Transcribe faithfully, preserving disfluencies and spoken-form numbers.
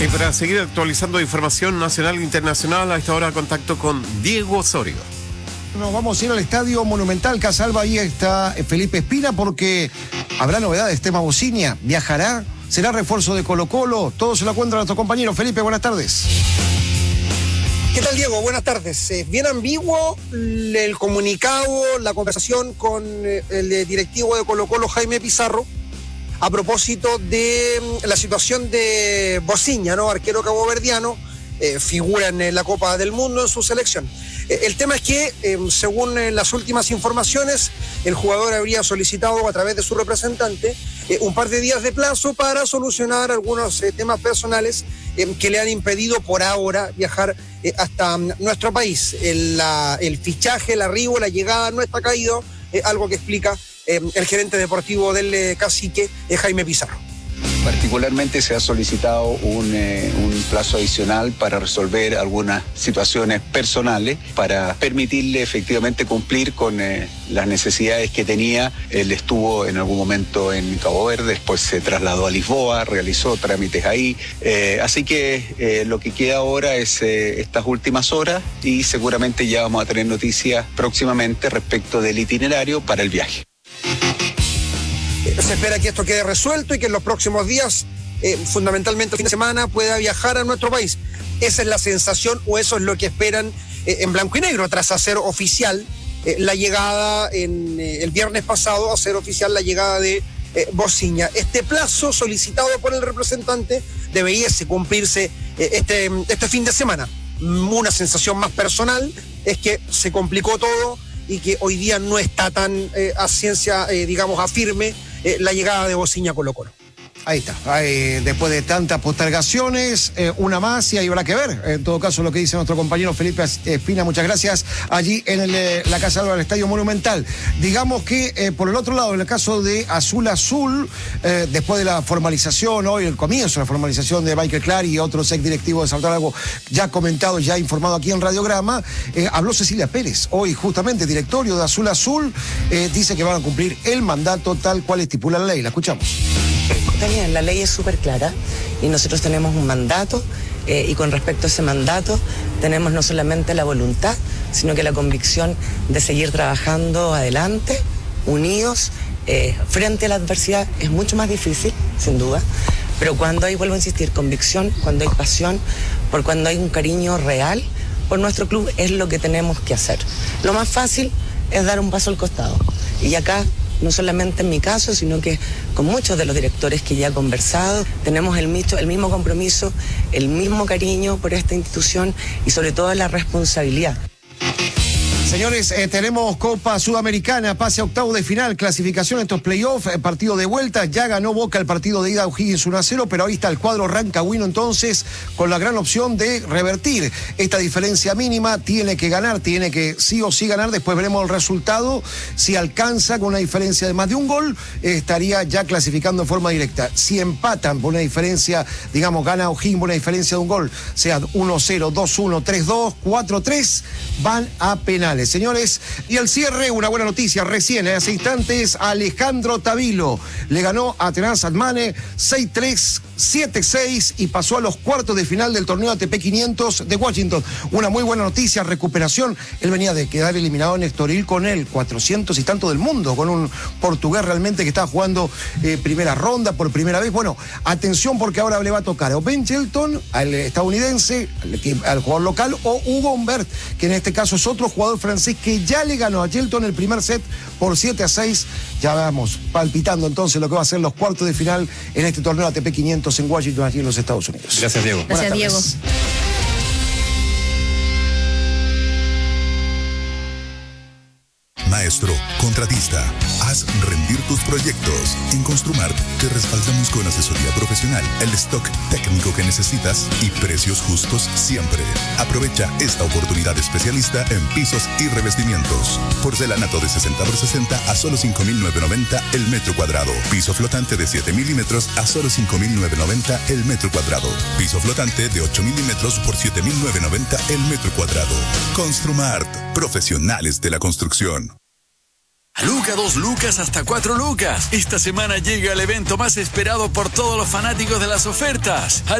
Y para seguir actualizando información nacional e internacional, a esta hora contacto con Diego Osorio. Nos vamos a ir al Estadio Monumental Casalba. Ahí está Felipe Espina porque habrá novedades. Tema Bociña viajará, será refuerzo de Colo-Colo. Todo se lo cuenta nuestro compañero Felipe. Buenas tardes. ¿Qué tal, Diego? Buenas tardes. Eh, bien ambiguo el comunicado, la conversación con eh, el directivo de Colo-Colo, Jaime Pizarro, a propósito de mm, la situación de Bociña, ¿no? Arquero caboverdiano, eh, figura en eh, la Copa del Mundo en su selección. Eh, el tema es que, eh, según eh, las últimas informaciones, el jugador habría solicitado a través de su representante eh, un par de días de plazo para solucionar algunos eh, temas personales eh, que le han impedido por ahora viajar eh, hasta um, nuestro país. El, la, el fichaje, el arribo, la llegada no está caído, eh, algo que explica eh, el gerente deportivo del eh, Cacique, eh, Jaime Pizarro. Particularmente se ha solicitado un, eh, un plazo adicional para resolver algunas situaciones personales, para permitirle efectivamente cumplir con eh, las necesidades que tenía. Él estuvo en algún momento en Cabo Verde, después se trasladó a Lisboa, realizó trámites ahí. Eh, así que eh, lo que queda ahora es eh, estas últimas horas y seguramente ya vamos a tener noticias próximamente respecto del itinerario para el viaje. Se espera que esto quede resuelto y que en los próximos días, eh, fundamentalmente el fin de semana, pueda viajar a nuestro país. Esa es la sensación, o eso es lo que esperan eh, en blanco y negro, tras hacer oficial eh, la llegada en, eh, el viernes pasado, hacer oficial la llegada de eh, Bociña. Este plazo solicitado por el representante debería cumplirse eh, este, este fin de semana. Una sensación más personal es que se complicó todo y que hoy día no está tan eh, a ciencia, eh, digamos, a firme eh, la llegada de Bociña a Colo-Colo. Ahí está. Ahí, después de tantas postergaciones, eh, una más y ahí habrá que ver. En todo caso, lo que dice nuestro compañero Felipe Espina, muchas gracias, allí en el, eh, la casa del Estadio Monumental. Digamos que, eh, por el otro lado, en el caso de Azul Azul, eh, después de la formalización, hoy el comienzo de la formalización de Michael Clark y otros ex directivos de Salto ya comentado, ya informado aquí en Radiograma, eh, habló Cecilia Pérez, hoy justamente directorio de Azul Azul, eh, dice que van a cumplir el mandato tal cual estipula la ley. La escuchamos. Bien, la ley es súper clara y nosotros tenemos un mandato eh, y con respecto a ese mandato tenemos no solamente la voluntad, sino que la convicción de seguir trabajando adelante, unidos, eh, frente a la adversidad. Es mucho más difícil, sin duda, pero cuando hay, vuelvo a insistir, convicción, cuando hay pasión, por cuando hay un cariño real por nuestro club, es lo que tenemos que hacer. Lo más fácil es dar un paso al costado. Y acá, no solamente en mi caso, sino que con muchos de los directores que ya he conversado, tenemos el mismo, el mismo compromiso, el mismo cariño por esta institución y sobre todo la responsabilidad. Señores, eh, tenemos Copa Sudamericana, pase a octavo de final, clasificación en estos playoffs, eh, partido de vuelta, ya ganó Boca el partido de ida a O'Higgins uno a cero, pero ahí está el cuadro rancagüino entonces con la gran opción de revertir esta diferencia mínima, tiene que ganar, tiene que sí o sí ganar, después veremos el resultado, si alcanza con una diferencia de más de un gol, eh, estaría ya clasificando en forma directa. Si empatan por una diferencia, digamos, gana O'Higgins por una diferencia de un gol, sea uno cero, dos uno, tres dos, cuatro tres, van a penales. Señores, y el cierre, una buena noticia, recién, hace instantes, Alejandro Tavilo le ganó a Tenaz Admane seis tres, siete seis y pasó a los cuartos de final del torneo A T P quinientos de Washington. Una muy buena noticia, recuperación. Él venía de quedar eliminado en Estoril con el cuatrocientos y tanto del mundo, con un portugués realmente que estaba jugando eh, primera ronda por primera vez. Bueno, atención porque ahora le va a tocar a Ben Shelton, al estadounidense, al, al jugador local, o Hugo Humbert, que en este caso es otro jugador francés que ya le ganó a Shelton el primer set por siete a seis. Ya vamos palpitando entonces lo que va a ser los cuartos de final en este torneo A T P quinientos en Washington, aquí en los Estados Unidos. Gracias, Diego. Gracias, Diego. Maestro, contratista, haz rendir tus proyectos. En Construmart te respaldamos con asesoría profesional, el stock técnico que necesitas y precios justos siempre. Aprovecha esta oportunidad especialista en pisos y revestimientos. Porcelanato de sesenta por sesenta a solo cinco mil novecientos noventa el metro cuadrado. Piso flotante de siete milímetros a solo cinco mil novecientos noventa el metro cuadrado. Piso flotante de ocho milímetros por siete mil novecientos noventa el metro cuadrado. Construmart, profesionales de la construcción. Luca, dos lucas hasta cuatro lucas. Esta semana llega el evento más esperado por todos los fanáticos de las ofertas.